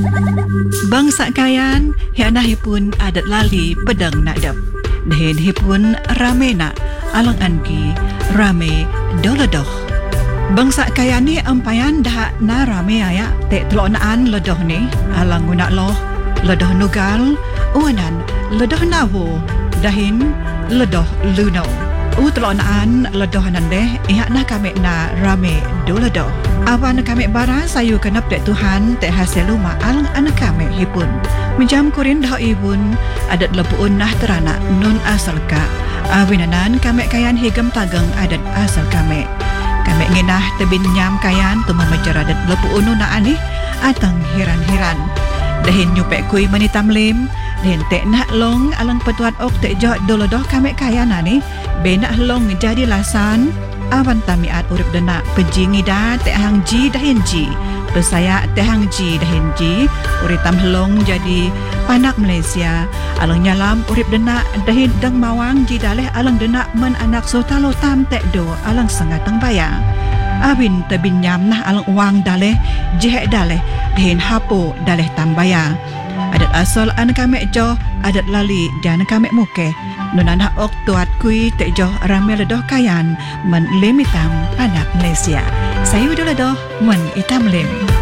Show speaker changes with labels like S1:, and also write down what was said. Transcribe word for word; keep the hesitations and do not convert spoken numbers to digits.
S1: Bangsa kayan, hianahipun adat lali pedang nadap. Dahin hipun rame na, alang angi, rame dolodoh. Bangsa kayan ni ampayan dah na rame aya, te telonaan lodoh ni, alang guna loh, lodoh nugal, uanan, lodoh nawo, dahin lodoh luno. U telonaan lodoh nandeh, iha na kami na rame dolodoh. Awan kami bara sayu kenap dek Tuhan te hasil rumah alang anak kami hipun. Menjam kurin dah ibun adat lepuun nah terana nun asal ka. Awinanan kami kayan higam tagang adat asal kami. Kami nginah tebin nyam kayan tu memejar adat lepuun nun ani atang hiran-hiran. Dahin nyupek kui manitam lim. Dahin tek nak long alang petuat ok tek jok dolodoh kami kayan ani. Benak long jadi lasan. Awan tamiat urip dena pejingi dah teh hang ji dahin ji pesaya teh hang ji dahin ji uritam helong jadi panak Malaysia alang nyalam urip dena dahin dang mawang ji daleh alang dena men anak sotalo tam tek do alang sengatang baya awin tabin nyam nah alang wang daleh jehek daleh dahin hapo daleh tambaya adat asal anak kami jo adat lali dan kami muke nunan hak ok tuat kui tek joh rame ledoh kayan men limitam anak Malaysia. Sayu doh ledoh men itam lim.